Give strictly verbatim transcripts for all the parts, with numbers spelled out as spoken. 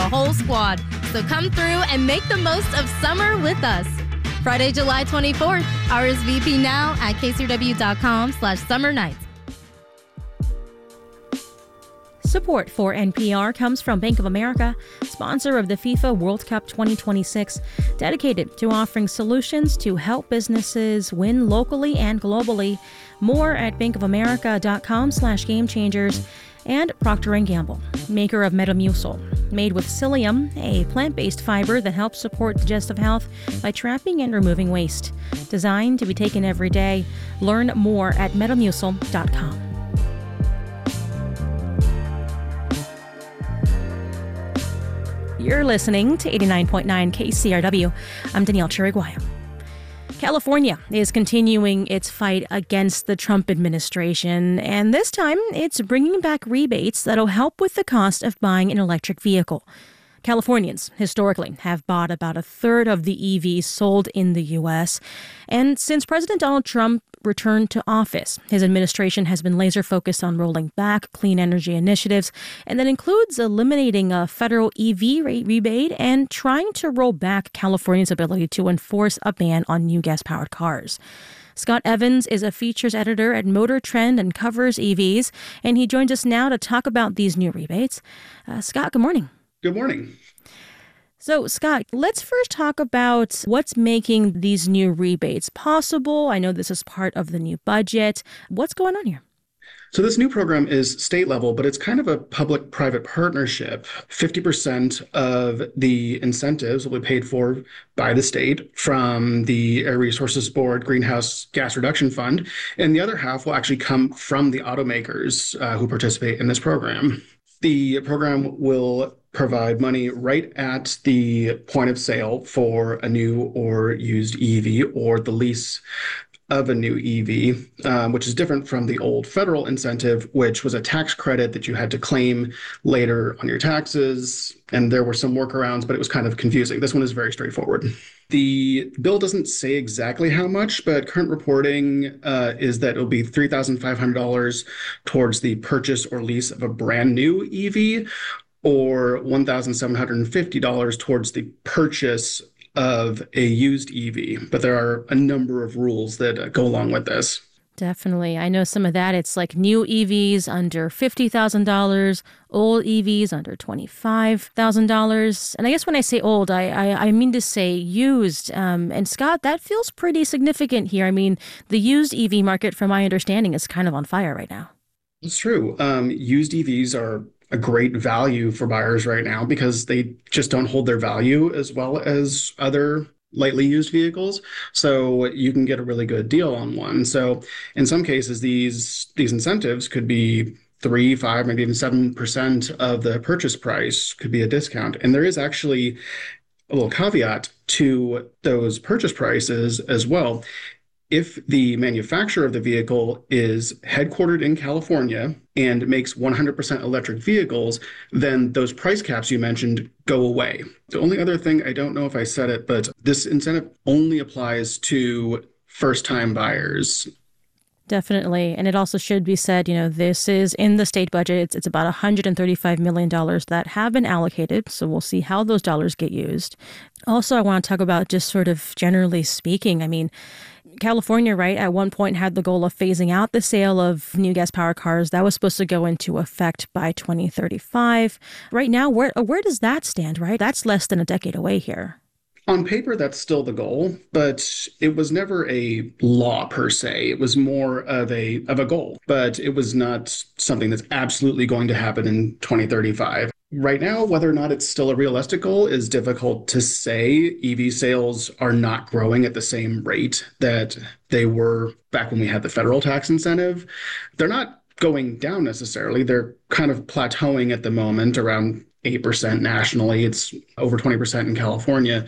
whole squad. So come through and make the most of summer with us. Friday, July twenty-fourth. R S V P now at kcrw.com slash summer nights. Support for N P R comes from Bank of America, sponsor of the FIFA World Cup twenty twenty-six, dedicated to offering solutions to help businesses win locally and globally. More at bankofamerica.com slash game changers. And Procter and Gamble, maker of Metamucil, made with psyllium, a plant-based fiber that helps support digestive health by trapping and removing waste. Designed to be taken every day. Learn more at metamucil dot com. You're listening to eighty-nine point nine K C R W. I'm Danielle Chiriguayo. California is continuing its fight against the Trump administration, and this time it's bringing back rebates that'll help with the cost of buying an electric vehicle. Californians historically have bought about a third of the E Vs sold in the U S, and since President Donald Trump returned to office, his administration has been laser focused on rolling back clean energy initiatives, and that includes eliminating a federal E V rate rebate and trying to roll back California's ability to enforce a ban on new gas-powered cars. Scott Evans is a features editor at Motor Trend and covers E Vs, and he joins us now to talk about these new rebates. Uh, Scott, good morning. Good morning. So, Scott, let's first talk about what's making these new rebates possible. I know this is part of the new budget. What's going on here? So this new program is state level, but it's kind of a public-private partnership. fifty percent of the incentives will be paid for by the state from the Air Resources Board Greenhouse Gas Reduction Fund, and the other half will actually come from the automakers uh, who participate in this program. The program will provide money right at the point of sale for a new or used E V or the lease of a new E V, um, which is different from the old federal incentive, which was a tax credit that you had to claim later on your taxes. And there were some workarounds, but it was kind of confusing. This one is very straightforward. The bill doesn't say exactly how much, but current reporting uh, is that it'll be three thousand five hundred dollars towards the purchase or lease of a brand new E V, or one thousand seven hundred fifty dollars towards the purchase of a used E V. But there are a number of rules that uh, go along with this. Definitely. I know some of that. It's like new E Vs under fifty thousand dollars, old E Vs under twenty-five thousand dollars. And I guess when I say old, I, I, I mean to say used. Um, and Scott, that feels pretty significant here. I mean, the used E V market, from my understanding, is kind of on fire right now. It's true. Um, used E Vs are a great value for buyers right now because they just don't hold their value as well as other lightly used vehicles. So you can get a really good deal on one. So in some cases, these these incentives could be three, five, maybe even seven percent of the purchase price could be a discount. And there is actually a little caveat to those purchase prices as well. If the manufacturer of the vehicle is headquartered in California and makes one hundred percent electric vehicles, then those price caps you mentioned go away. The only other thing, I don't know if I said it, but this incentive only applies to first-time buyers. Definitely. And it also should be said, you know, this is in the state budget. It's, it's about one hundred thirty-five million dollars that have been allocated. So we'll see how those dollars get used. Also, I want to talk about just sort of generally speaking. I mean, California, right, at one point had the goal of phasing out the sale of new gas-powered cars. That was supposed to go into effect by twenty thirty-five. Right now, where where does that stand, right? That's less than a decade away here. On paper, that's still the goal, but it was never a law per se. It was more of a of a goal, but it was not something that's absolutely going to happen in twenty thirty-five. Right now, whether or not it's still a realistic goal is difficult to say. E V sales are not growing at the same rate that they were back when we had the federal tax incentive. They're not going down necessarily. They're kind of plateauing at the moment around eight percent nationally. It's over twenty percent in California.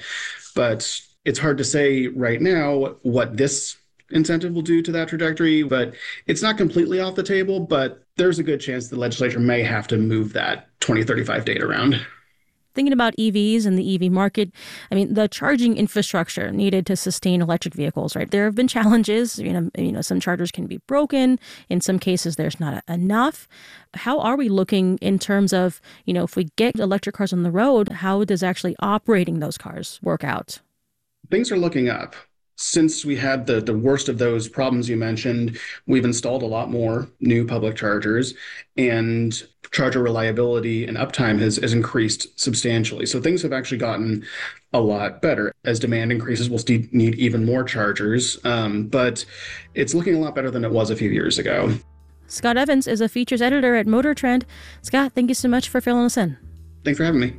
But it's hard to say right now what this incentive will do to that trajectory, but it's not completely off the table, but there's a good chance the legislature may have to move that twenty thirty-five date around. Thinking about E Vs and the E V market, I mean, the charging infrastructure needed to sustain electric vehicles, right? There have been challenges. You know, you know, some chargers can be broken. In some cases, there's not enough. How are we looking in terms of, you know, if we get electric cars on the road, how does actually operating those cars work out? Things are looking up. Since we had the, the worst of those problems you mentioned, we've installed a lot more new public chargers, and charger reliability and uptime has, has increased substantially. So things have actually gotten a lot better. As demand increases, we'll need even more chargers, um, but it's looking a lot better than it was a few years ago. Scott Evans is a features editor at Motor Trend. Scott, thank you so much for filling us in. Thanks for having me.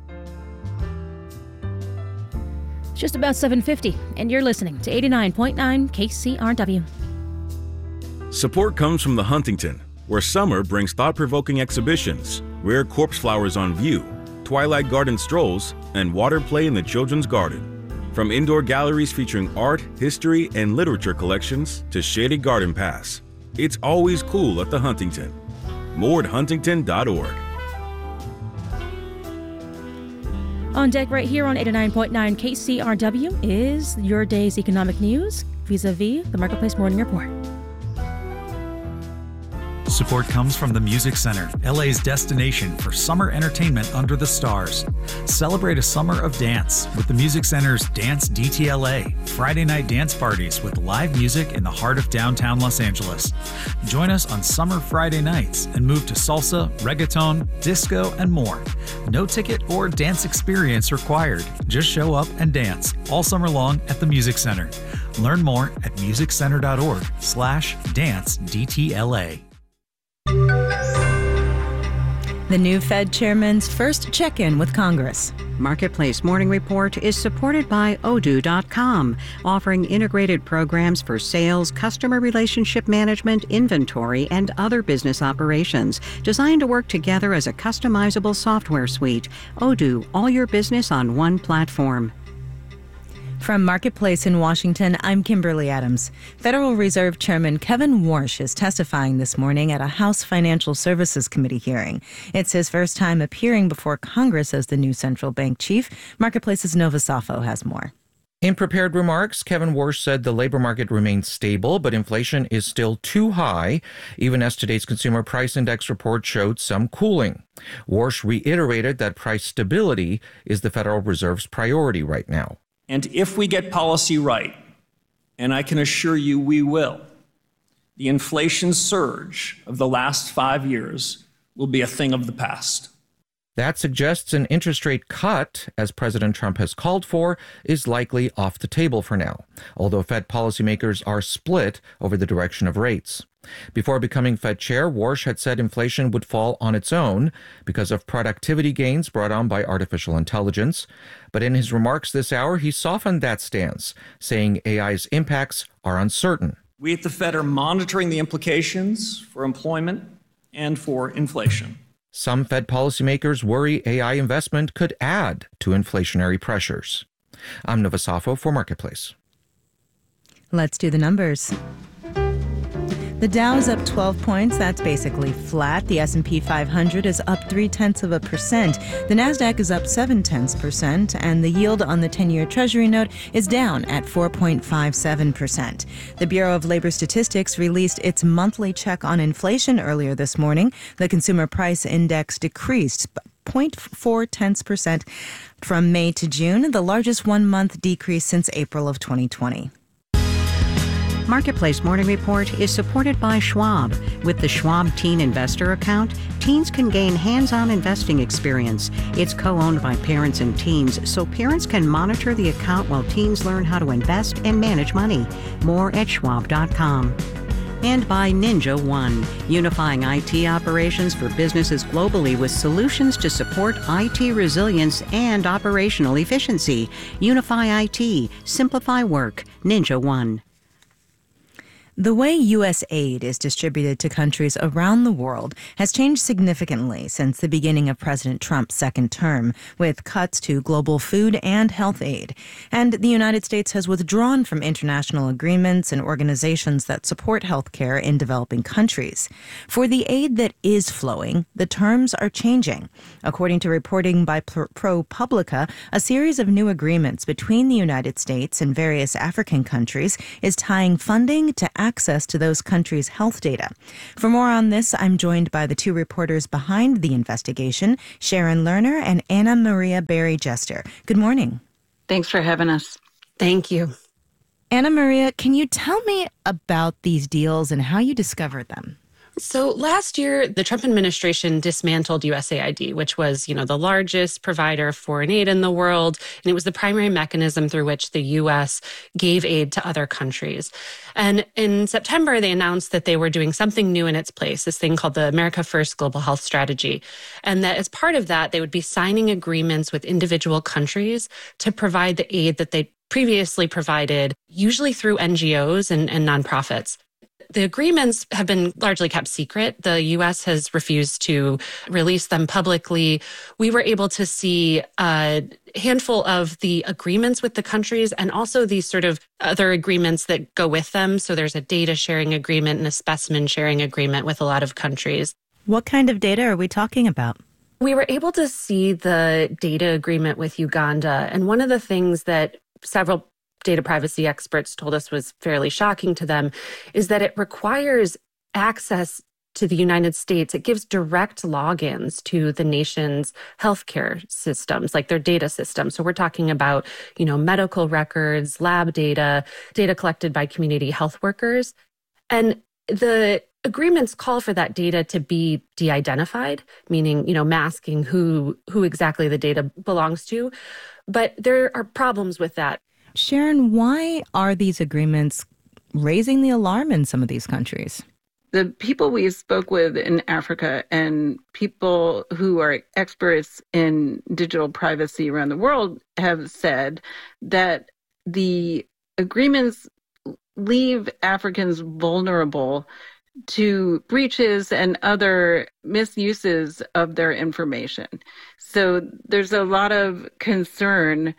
It's just about seven fifty, and you're listening to eighty-nine point nine K C R W. Support comes from the Huntington, where summer brings thought-provoking exhibitions, rare corpse flowers on view, twilight garden strolls, and water play in the children's garden. From indoor galleries featuring art, history, and literature collections to shaded garden paths, it's always cool at the Huntington. More at huntington dot org. On deck right here on eighty-nine point nine K C R W is your day's economic news vis-a-vis the Marketplace Morning Report. Support comes from the Music Center, L A's destination for summer entertainment under the stars. Celebrate a summer of dance with the Music Center's Dance D T L A, Friday night dance parties with live music in the heart of downtown Los Angeles. Join us on summer Friday nights and move to salsa, reggaeton, disco, and more. No ticket or dance experience required. Just show up and dance all summer long at the Music Center. Learn more at music center dot org slash dance D T L A. The new Fed chairman's first check-in with Congress. Marketplace Morning Report is supported by Odoo dot com, offering integrated programs for sales, customer relationship management, inventory, and other business operations, designed to work together as a customizable software suite. Odoo, all your business on one platform. From Marketplace in Washington, I'm Kimberly Adams. Federal Reserve Chairman Kevin Warsh is testifying this morning at a House Financial Services Committee hearing. It's his first time appearing before Congress as the new central bank chief. Marketplace's Nova Safo has more. In prepared remarks, Kevin Warsh said the labor market remains stable, but inflation is still too high, even as today's Consumer Price Index report showed some cooling. Warsh reiterated that price stability is the Federal Reserve's priority right now. And if we get policy right, and I can assure you we will, the inflation surge of the last five years will be a thing of the past. That suggests an interest rate cut, as President Trump has called for, is likely off the table for now, although Fed policymakers are split over the direction of rates. Before becoming Fed chair, Warsh had said inflation would fall on its own because of productivity gains brought on by artificial intelligence. But in his remarks this hour, he softened that stance, saying A I's impacts are uncertain. We at the Fed are monitoring the implications for employment and for inflation. Some Fed policymakers worry A I investment could add to inflationary pressures. I'm Nova Safo for Marketplace. Let's do the numbers. The Dow is up twelve points. That's basically flat. The S and P five hundred is up three-tenths of a percent. The Nasdaq is up seven-tenths percent, and the yield on the ten-year Treasury note is down at four point five seven percent. The Bureau of Labor Statistics released its monthly check on inflation earlier this morning. The Consumer Price Index decreased zero point four percent from May to June, the largest one-month decrease since April of twenty twenty. Marketplace Morning Report is supported by Schwab. With the Schwab Teen Investor account, teens can gain hands-on investing experience. It's co-owned by parents and teens, so parents can monitor the account while teens learn how to invest and manage money. More at schwab dot com. And by Ninja One, unifying I T operations for businesses globally with solutions to support I T resilience and operational efficiency. Unify I T, simplify work. Ninja One. The way U S aid is distributed to countries around the world has changed significantly since the beginning of President Trump's second term, with cuts to global food and health aid. And the United States has withdrawn from international agreements and organizations that support health care in developing countries. For the aid that is flowing, the terms are changing. According to reporting by ProPublica, a series of new agreements between the United States and various African countries is tying funding to access to those countries' health data. For more on this, I'm joined by the two reporters behind the investigation, Sharon Lerner and Anna Maria Berry Jester. Good morning. Thanks for having us. Thank you. Anna Maria, can you tell me about these deals and how you discovered them? So last year, the Trump administration dismantled U S A I D, which was, you know, the largest provider of foreign aid in the world. And it was the primary mechanism through which the U S gave aid to other countries. And in September, they announced that they were doing something new in its place, this thing called the America First Global Health Strategy. And that as part of that, they would be signing agreements with individual countries to provide the aid that they previously provided, usually through N G Os and, and nonprofits. The agreements have been largely kept secret. The U S has refused to release them publicly. We were able to see a handful of the agreements with the countries and also these sort of other agreements that go with them. So there's a data sharing agreement and a specimen sharing agreement with a lot of countries. What kind of data are we talking about? We were able to see the data agreement with Uganda. And one of the things that several data privacy experts told us was fairly shocking to them is that it requires access to the United States. It gives direct logins to the nation's healthcare systems, like their data systems. So we're talking about, you know, medical records, lab data, data collected by community health workers. And the agreements call for that data to be de-identified, meaning, you know, masking who who exactly the data belongs to. But there are problems with that. Sharon, why are these agreements raising the alarm in some of these countries? The people we spoke with in Africa and people who are experts in digital privacy around the world have said that the agreements leave Africans vulnerable to breaches and other misuses of their information. So there's a lot of concern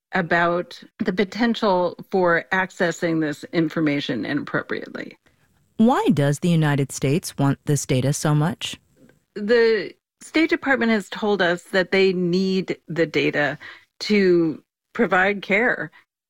about the potential for accessing this information inappropriately. Why does the United States want this data so much? The State Department has told us that they need the data to provide care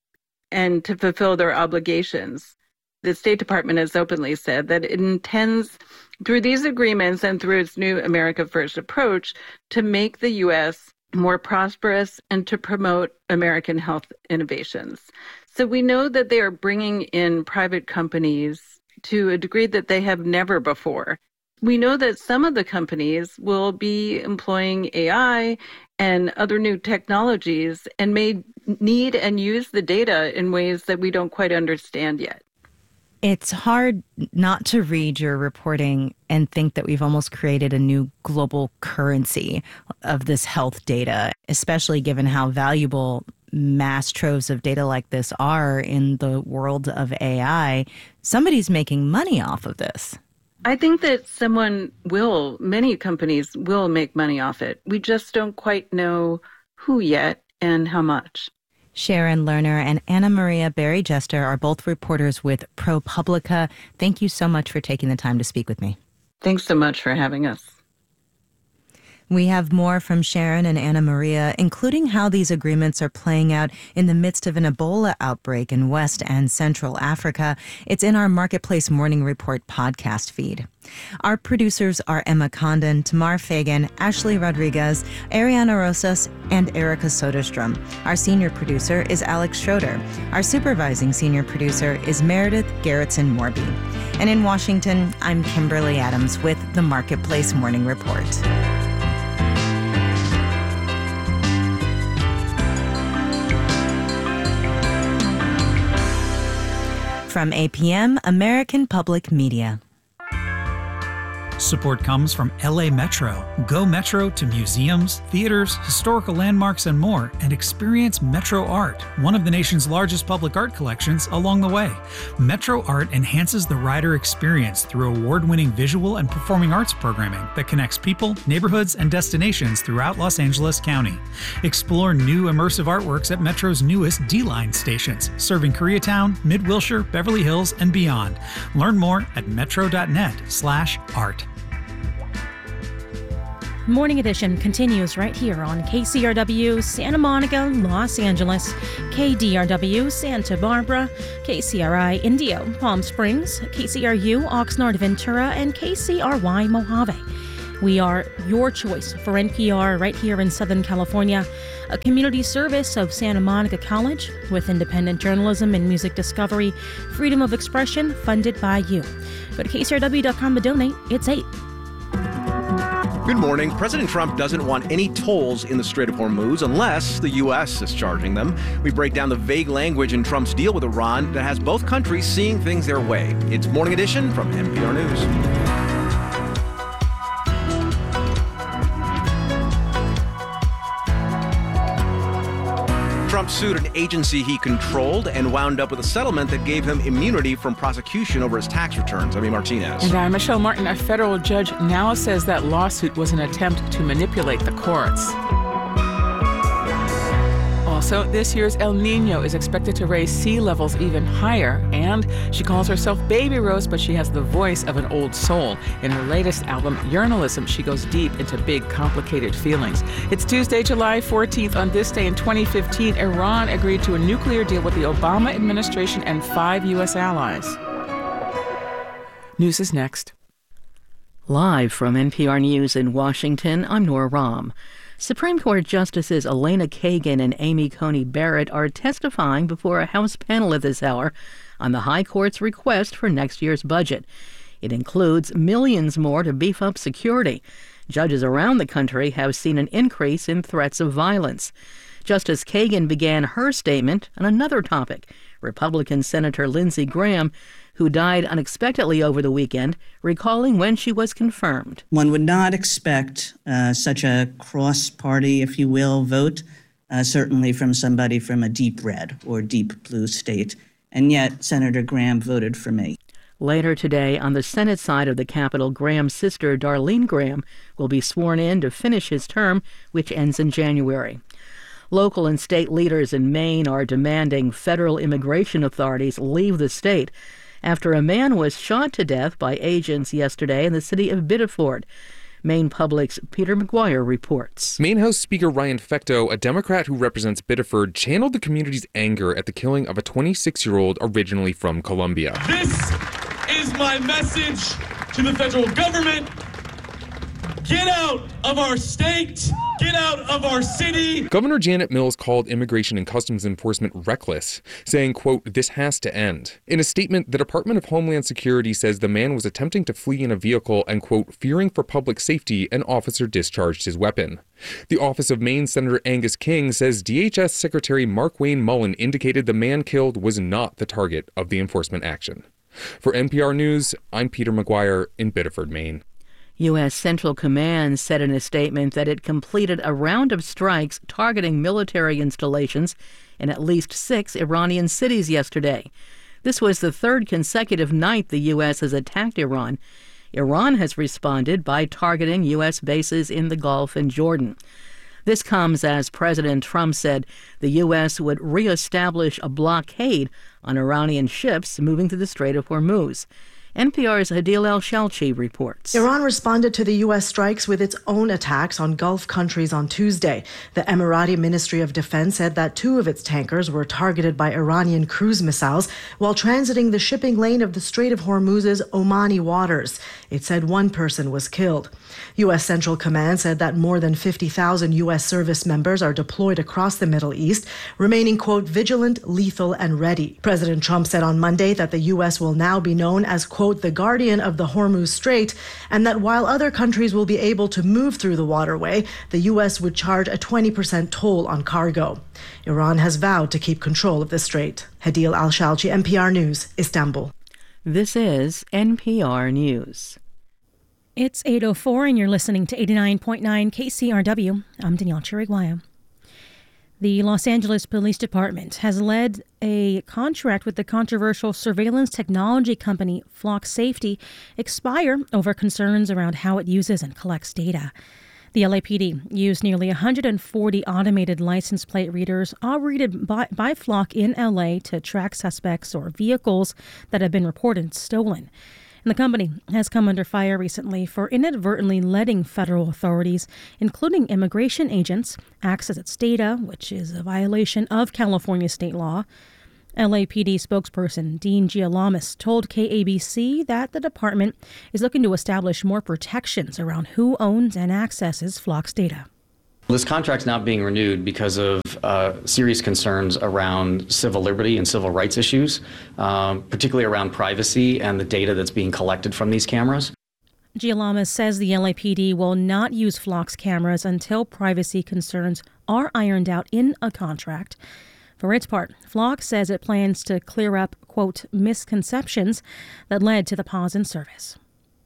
and to fulfill their obligations. The State Department has openly said that it intends, through these agreements and through its new America First approach, to make the U S more prosperous and to promote American health innovations. So we know that they are bringing in private companies to a degree that they have never before. We know that some of the companies will be employing A I and other new technologies and may need and use the data in ways that we don't quite understand yet. It's hard not to read your reporting and think that we've almost created a new global currency of this health data, especially given how valuable mass troves of data like this are in the world of A I. Somebody's making money off of this. I think that someone will, many companies will make money off it. We just don't quite know who yet and how much. Sharon Lerner and Anna Maria Berry Jester are both reporters with ProPublica. Thank you so much for taking the time to speak with me. Thanks so much for having us. We have more from Sharon and Anna Maria, including how these agreements are playing out in the midst of an Ebola outbreak in West and Central Africa. It's in our Marketplace Morning Report podcast feed. Our producers are Emma Condon, Tamar Fagan, Ashley Rodriguez, Ariana Rosas, and Erica Soderstrom. Our senior producer is Alex Schroeder. Our supervising senior producer is Meredith Gerritsen Morby. And in Washington, I'm Kimberly Adams with the Marketplace Morning Report. From A P M, American Public Media. Support comes from L A Metro. Go Metro to museums, theaters, historical landmarks, and more, and experience Metro Art, one of the nation's largest public art collections, along the way. Metro Art enhances the rider experience through award-winning visual and performing arts programming that connects people, neighborhoods, and destinations throughout Los Angeles County. Explore new immersive artworks at Metro's newest D-Line stations, serving Koreatown, Mid-Wilshire, Beverly Hills, and beyond. Learn more at metro.net slash art. Morning Edition continues right here on K C R W Santa Monica, Los Angeles, K D R W Santa Barbara, K C R I Indio, Palm Springs, K C R U Oxnard Ventura, and K C R Y Mojave. We are your choice for N P R right here in Southern California, a community service of Santa Monica College with independent journalism and music discovery, freedom of expression funded by you. Go to K C R W dot com to donate. It's eight. Good morning. President Trump doesn't want any tolls in the Strait of Hormuz unless the U S is charging them. We break down the vague language in Trump's deal with Iran that has both countries seeing things their way. It's Morning Edition from N P R News. Trump sued an agency he controlled and wound up with a settlement that gave him immunity from prosecution over his tax returns. I'm Martinez. And I'm Michelle Martin. A federal judge now says that lawsuit was an attempt to manipulate the courts. Also, this year's El Nino is expected to raise sea levels even higher, and she calls herself Baby Rose, but she has the voice of an old soul. In her latest album, Journalism, she goes deep into big, complicated feelings. It's Tuesday, July fourteenth. On this day in twenty fifteen, Iran agreed to a nuclear deal with the Obama administration and five U S allies. News is next. Live from N P R News in Washington, I'm Nora Rahm. Supreme Court Justices Elena Kagan and Amy Coney Barrett are testifying before a House panel at this hour on the High Court's request for next year's budget. It includes millions more to beef up security. Judges around the country have seen an increase in threats of violence. Justice Kagan began her statement on another topic. Republican Senator Lindsey Graham, who died unexpectedly over the weekend, recalling when she was confirmed. One would not expect uh, such a cross-party, if you will, vote, uh, certainly from somebody from a deep red or deep blue state. And yet, Senator Graham voted for me. Later today, on the Senate side of the Capitol, Graham's sister, Darlene Graham, will be sworn in to finish his term, which ends in January. Local and state leaders in Maine are demanding federal immigration authorities leave the state after a man was shot to death by agents yesterday in the city of Biddeford. Maine Public's Peter McGuire reports. Maine House Speaker Ryan Fecteau, a Democrat who represents Biddeford, channeled the community's anger at the killing of a twenty-six-year-old originally from Colombia. This is my message to the federal government. Get out of our state. Get out of our city. Governor Janet Mills called Immigration and Customs Enforcement reckless, saying, quote, "This has to end." In a statement, the Department of Homeland Security says the man was attempting to flee in a vehicle and, quote, "fearing for public safety, an officer discharged his weapon." The Office of Maine Senator Angus King says D H S Secretary Mark Wayne Mullen indicated the man killed was not the target of the enforcement action. For N P R News, I'm Peter McGuire in Biddeford, Maine. U S. Central Command said in a statement that it completed a round of strikes targeting military installations in at least six Iranian cities yesterday. This was the third consecutive night the U S has attacked Iran. Iran has responded by targeting U S bases in the Gulf and Jordan. This comes as President Trump said the U S would reestablish a blockade on Iranian ships moving through the Strait of Hormuz. N P R's Hadil Al-Shalchi reports. Iran responded to the U S strikes with its own attacks on Gulf countries on Tuesday. The Emirati Ministry of Defense said that two of its tankers were targeted by Iranian cruise missiles while transiting the shipping lane of the Strait of Hormuz's Omani waters. It said one person was killed. U S. Central Command said that more than fifty thousand U S service members are deployed across the Middle East, remaining, quote, vigilant, lethal, and ready. President Trump said on Monday that the U S will now be known as, quote, the guardian of the Hormuz Strait, and that while other countries will be able to move through the waterway, the U S would charge a twenty percent toll on cargo. Iran has vowed to keep control of the strait. Hadil Al-Shalchi, N P R News, Istanbul. This is N P R News. It's eight oh four and you're listening to eighty-nine point nine K C R W. I'm Danielle Chiriguayo. The Los Angeles Police Department has led a contract with the controversial surveillance technology company Flock Safety expire over concerns around how it uses and collects data. The L A P D used nearly one hundred forty automated license plate readers operated by, by Flock in L A to track suspects or vehicls that have been reported stolen. And the company has come under fire recently for inadvertently letting federal authorities, including immigration agents, access its data, which is a violation of California state law. L A P D spokesperson Dean Gialamas told K A B C that the department is looking to establish more protections around who owns and accesses Flock's data. This contract's not being renewed because of uh, serious concerns around civil liberty and civil rights issues, um, particularly around privacy and the data that's being collected from these cameras. Gialamas says the L A P D will not use Flock's cameras until privacy concerns are ironed out in a contract. For its part, Flock says it plans to clear up, quote, misconceptions that led to the pause in service.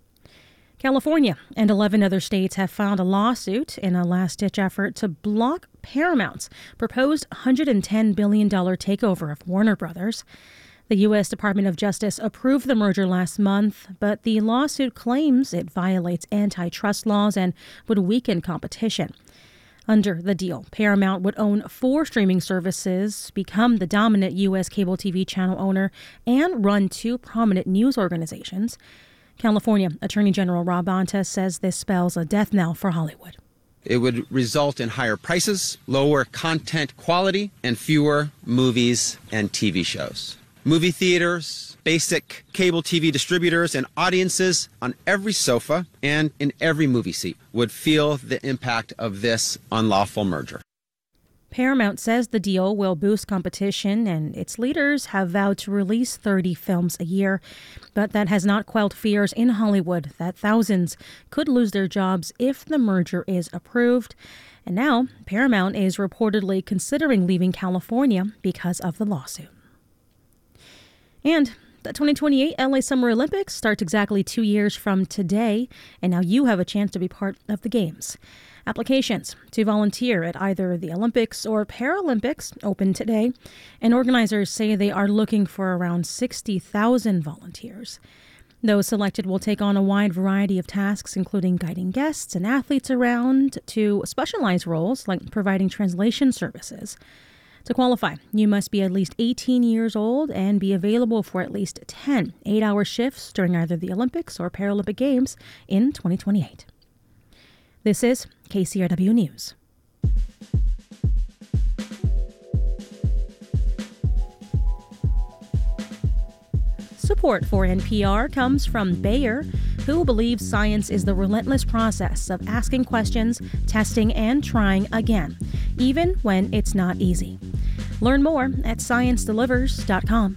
California and eleven other states have filed a lawsuit in a last-ditch effort to block Paramount's proposed one hundred ten billion dollars takeover of Warner Brothers. The U S Department of Justice approved the merger last month, but the lawsuit claims it violates antitrust laws and would weaken competition. Under the deal, Paramount would own four streaming services, become the dominant U S cable T V channel owner, and run two prominent news organizations. California Attorney General Rob Bonta says this spells a death knell for Hollywood. It would result in higher prices, lower content quality, and fewer movies and T V shows. Movie theaters, basic cable T V distributors, and audiences on every sofa and in every movie seat would feel the impact of this unlawful merger. Paramount says the deal will boost competition, and its leaders have vowed to release thirty films a year. But that has not quelled fears in Hollywood that thousands could lose their jobs if the merger is approved. And now, Paramount is reportedly considering leaving California because of the lawsuit. And the twenty twenty-eight L A Summer Olympics starts exactly two years from today, and now you have a chance to be part of the Games. Applications to volunteer at either the Olympics or Paralympics open today, and organizers say they are looking for around sixty thousand volunteers. Those selected will take on a wide variety of tasks, including guiding guests and athletes around, to specialized roles like providing translation services. To qualify, you must be at least eighteen years old and be available for at least ten eight-hour shifts during either the Olympics or Paralympic Games in twenty twenty-eight. This is K C R W News. Support for N P R comes from Bayer, who believes science is the relentless process of asking questions, testing, and trying again, even when it's not easy. Learn more at science delivers dot com.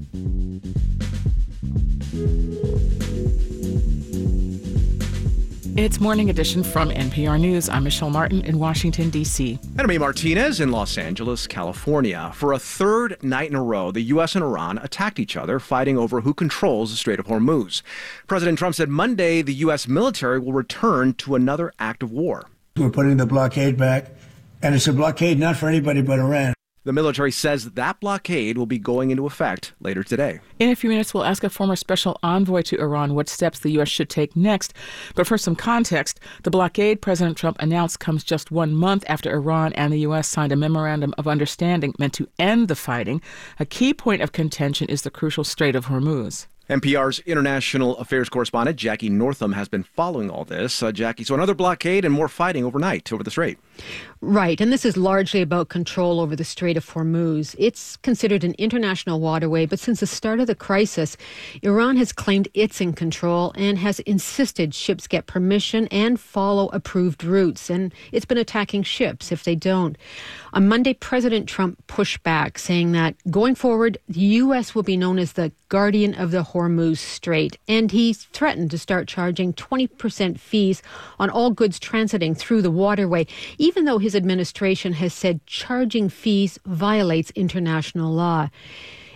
It's Morning Edition from N P R News. I'm Michelle Martin in Washington, D C. And I'm A. Martinez in Los Angeles, California. For a third night in a row, the U S and Iran attacked each other, fighting over who controls the Strait of Hormuz. President Trump said Monday the U S military will return to another act of war. We're putting the blockade back, and it's a blockade not for anybody but Iran. The military says that blockade will be going into effect later today. In a few minutes, we'll ask a former special envoy to Iran what steps the U S should take next. But for some context, the blockade President Trump announced comes just one month after Iran and the U S signed a memorandum of understanding meant to end the fighting. A key point of contention is the crucial Strait of Hormuz. N P R's international affairs correspondent Jackie Northam has been following all this. Uh, Jackie, so another blockade and more fighting overnight over the strait. Right, and this is largely about control over the Strait of Hormuz. It's considered an international waterway, but since the start of the crisis, Iran has claimed it's in control and has insisted ships get permission and follow approved routes, and it's been attacking ships if they don't. On Monday, President Trump pushed back, saying that going forward, the U S will be known as the guardian of the Hormuz Strait, and he threatened to start charging twenty percent fees on all goods transiting through the waterway, even though his administration has said charging fees violates international law.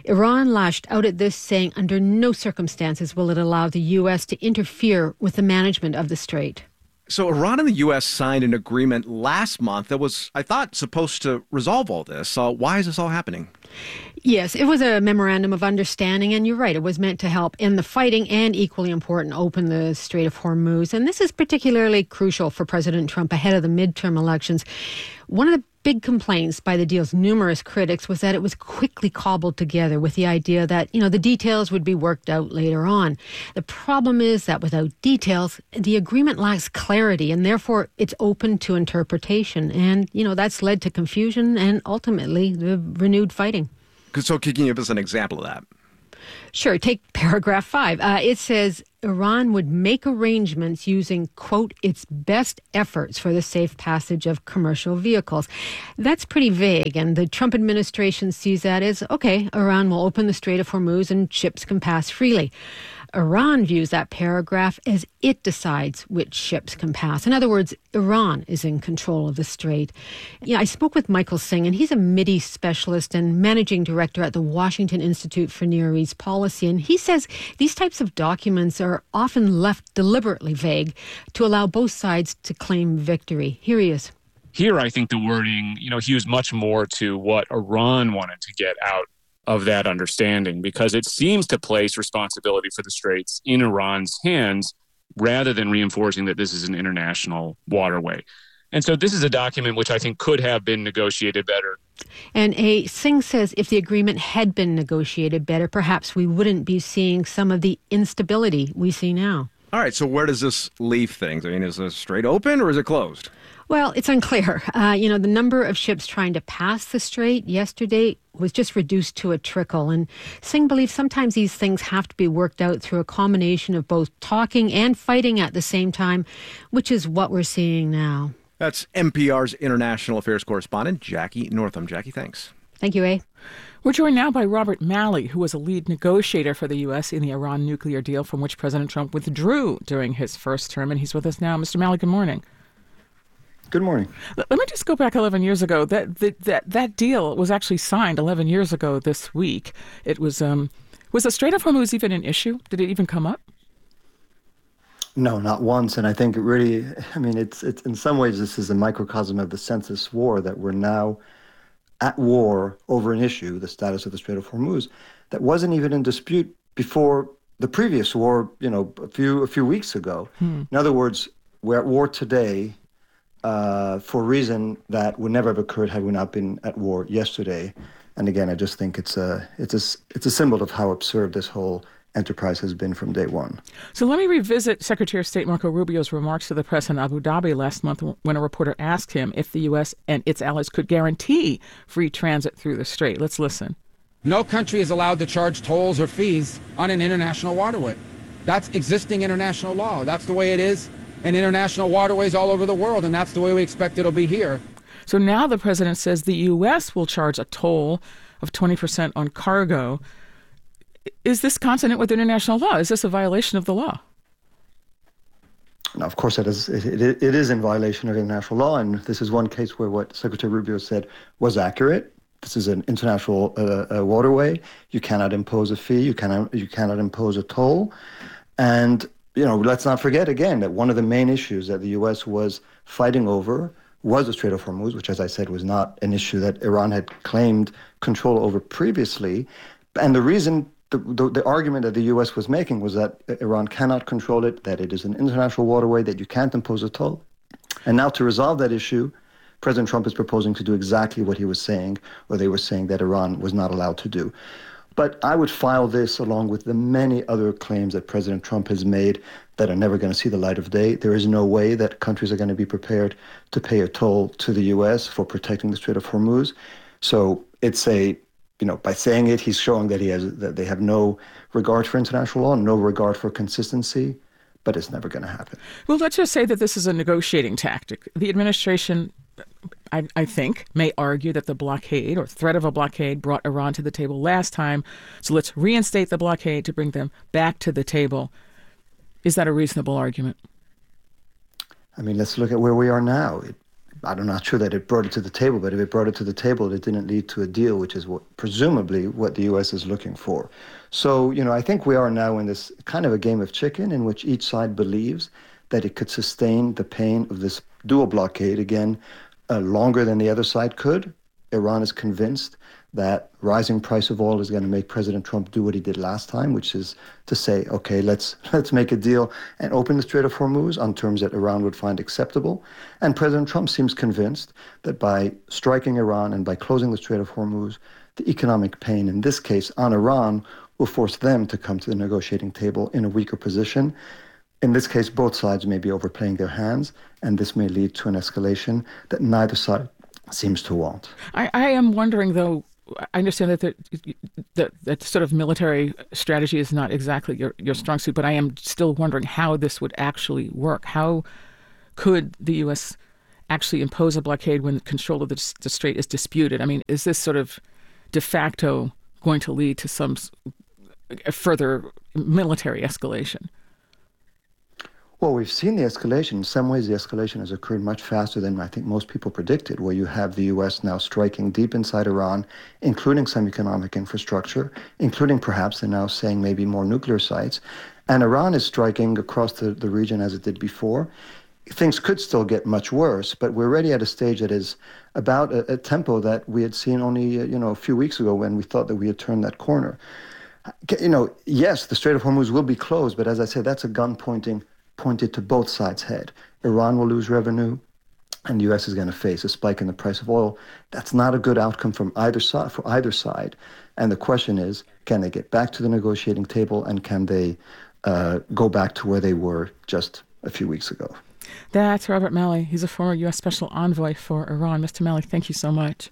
Iran lashed out at this, saying under no circumstances will it allow the U S to interfere with the management of the strait. So Iran and the U S signed an agreement last month that was, I thought, supposed to resolve all this. Uh, why is this all happening? Yes, it was a memorandum of understanding, and you're right, it was meant to help end the fighting and, equally important, open the Strait of Hormuz. And this is particularly crucial for President Trump ahead of the midterm elections. One of the big complaints by the deal's numerous critics was that it was quickly cobbled together with the idea that, you know, the details would be worked out later on. The problem is that without details, the agreement lacks clarity, and therefore it's open to interpretation. And, you know, that's led to confusion and ultimately the renewed fighting. So can you give us an example of that? Sure. Take paragraph five. Uh, it says Iran would make arrangements using, quote, its best efforts for the safe passage of commercial vehicles. That's pretty vague, and the Trump administration sees that as, okay, Iran will open the Strait of Hormuz and ships can pass freely. Iran views that paragraph as it decides which ships can pass. In other words, Iran is in control of the strait. Yeah, I spoke with Michael Singh, and he's a Middle East specialist and managing director at the Washington Institute for Near East Policy. And he says these types of documents are often left deliberately vague to allow both sides to claim victory. Here he is. Here, I think the wording, you know, hews much more to what Iran wanted to get out of that understanding, because it seems to place responsibility for the straits in Iran's hands rather than reinforcing that this is an international waterway. And so this is a document which I think could have been negotiated better. And A. Singh says if the agreement had been negotiated better, perhaps we wouldn't be seeing some of the instability we see now. All right, so where does this leave things? I mean, is the strait open or is it closed? Well, it's unclear. Uh, you know, the number of ships trying to pass the strait yesterday was just reduced to a trickle. And Singh believes sometimes these things have to be worked out through a combination of both talking and fighting at the same time, which is what we're seeing now. That's N P R's international affairs correspondent, Jackie Northam. Jackie, thanks. Thank you, A. We're joined now by Robert Malley, who was a lead negotiator for the U S in the Iran nuclear deal from which President Trump withdrew during his first term. And he's with us now. Mister Malley, good morning. Good morning. Let me just go back eleven years ago. That that that, that deal was actually signed eleven years ago this week. It was um was the Strait of Hormuz even an issue? Did it even come up? No, not once. And I think it really, I mean, it's it's in some ways this is a microcosm of the census war, that we're now at war over an issue, the status of the Strait of Hormuz, that wasn't even in dispute before the previous war, you know, a few a few weeks ago. Hmm. In other words, we're at war today Uh, for a reason that would never have occurred had we not been at war yesterday. And again, I just think it's a it's a it's a symbol of how absurd this whole enterprise has been from day one. So let me revisit Secretary of State Marco Rubio's remarks to the press in Abu Dhabi last month when a reporter asked him if the U S and its allies could guarantee free transit through the strait. Let's listen. No country is allowed to charge tolls or fees on an international waterway. That's existing international law. That's the way it is in international waterways all over the world, and that's the way we expect it'll be here. So now the president says the U S will charge a toll of twenty percent on cargo. Is this consonant with international law? Is this a violation of the law? No, of course it is. It, it, it is in violation of international law, and this is one case where what Secretary Rubio said was accurate. This is an international uh, uh, waterway. You cannot impose a fee. You cannot you cannot impose a toll, and you know, let's not forget again that one of the main issues that the U S was fighting over was the Strait of Hormuz, which, as I said, was not an issue that Iran had claimed control over previously. And the reason, the, the, the argument that the U S was making was that Iran cannot control it, that it is an international waterway, that you can't impose a toll. And now to resolve that issue, President Trump is proposing to do exactly what he was saying, or they were saying that Iran was not allowed to do. But I would file this along with the many other claims that President Trump has made that are never going to see the light of day. There is no way that countries are going to be prepared to pay a toll to the U S for protecting the Strait of Hormuz. So it's a, you know, by saying it, he's showing that he has that they have no regard for international law, no regard for consistency, but it's never going to happen. Well, let's just say that this is a negotiating tactic. The administration, I, I think, may argue that the blockade or threat of a blockade brought Iran to the table last time. So let's reinstate the blockade to bring them back to the table. Is that a reasonable argument? I mean, let's look at where we are now. It, I'm not sure that it brought it to the table, but if it brought it to the table, it didn't lead to a deal, which is what presumably what the U S is looking for. So, you know, I think we are now in this kind of a game of chicken in which each side believes that it could sustain the pain of this dual blockade again uh, longer than the other side could. Iran is convinced that rising price of oil is going to make President Trump do what he did last time, which is to say, okay, let's let's make a deal and open the Strait of Hormuz on terms that Iran would find acceptable. And President Trump seems convinced that by striking Iran and by closing the Strait of Hormuz, the economic pain, in this case on Iran, will force them to come to the negotiating table in a weaker position. In this case, both sides may be overplaying their hands, and this may lead to an escalation that neither side seems to want. I, I am wondering, though, I understand that the, that that sort of military strategy is not exactly your, your strong suit, but I am still wondering how this would actually work. How could the U S actually impose a blockade when control of the, the strait is disputed? I mean, is this sort of de facto going to lead to some further military escalation? Well, we've seen the escalation. In some ways, the escalation has occurred much faster than I think most people predicted, where you have the U S now striking deep inside Iran, including some economic infrastructure, including perhaps they're now saying maybe more nuclear sites. And Iran is striking across the, the region as it did before. Things could still get much worse, but we're already at a stage that is about a, a tempo that we had seen only you know, a few weeks ago when we thought that we had turned that corner. You know, yes, the Strait of Hormuz will be closed, but as I said, that's a gun pointing pointed to both sides' head. Iran will lose revenue, and the U S is going to face a spike in the price of oil. That's not a good outcome from either side, for either side. And the question is, can they get back to the negotiating table, and can they uh, go back to where they were just a few weeks ago? That's Robert Malley. He's a former U S Special Envoy for Iran. Mister Malley, thank you so much.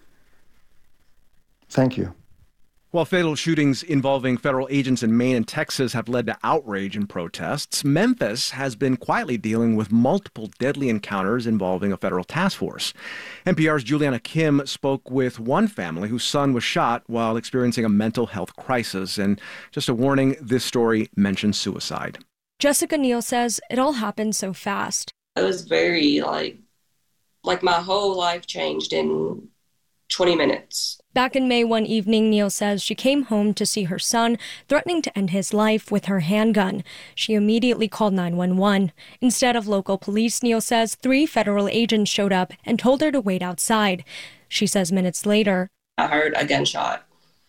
Thank you. While fatal shootings involving federal agents in Maine and Texas have led to outrage and protests, Memphis has been quietly dealing with multiple deadly encounters involving a federal task force. N P R's Juliana Kim spoke with one family whose son was shot while experiencing a mental health crisis. And just a warning, this story mentions suicide. Jessica Neal says it all happened so fast. It was very, like, like my whole life changed in twenty minutes. Back in May one evening, Neal says she came home to see her son threatening to end his life with her handgun. She immediately called nine one one. Instead of local police, Neal says three federal agents showed up and told her to wait outside. She says minutes later, I heard a gunshot,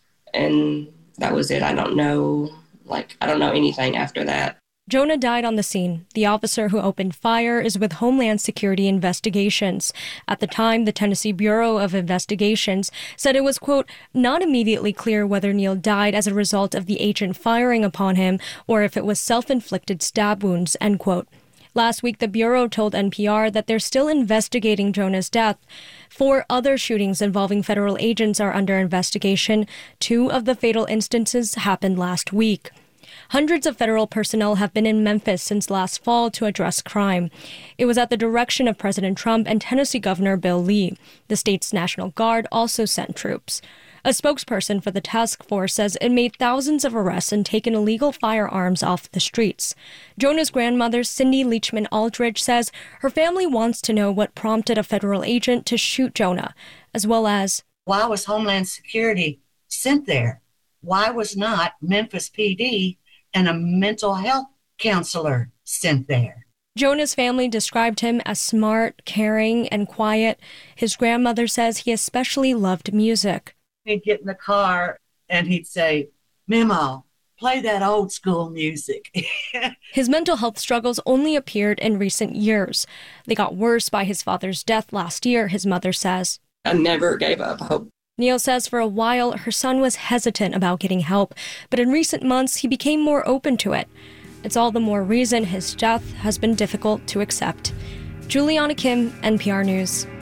and that was it. I don't know, like, I don't know anything after that. Jonah died on the scene. The officer who opened fire is with Homeland Security Investigations. At the time, the Tennessee Bureau of Investigations said it was, quote, not immediately clear whether Neal died as a result of the agent firing upon him or if it was self-inflicted stab wounds, end quote. Last week, the Bureau told N P R that they're still investigating Jonah's death. Four other shootings involving federal agents are under investigation. Two of the fatal instances happened last week. Hundreds of federal personnel have been in Memphis since last fall to address crime. It was at the direction of President Trump and Tennessee Governor Bill Lee. The state's National Guard also sent troops. A spokesperson for the task force says it made thousands of arrests and taken illegal firearms off the streets. Jonah's grandmother, Cindy Leachman Aldridge, says her family wants to know what prompted a federal agent to shoot Jonah, as well as, why was Homeland Security sent there? Why was not Memphis P D and a mental health counselor sent there? Jonah's family described him as smart, caring, and quiet. His grandmother says he especially loved music. He'd get in the car and he'd say, Memo, play that old school music. His mental health struggles only appeared in recent years. They got worse by his father's death last year, his mother says. I never gave up hope. Neal says for a while her son was hesitant about getting help, but in recent months he became more open to it. It's all the more reason his death has been difficult to accept. Juliana Kim, N P R News.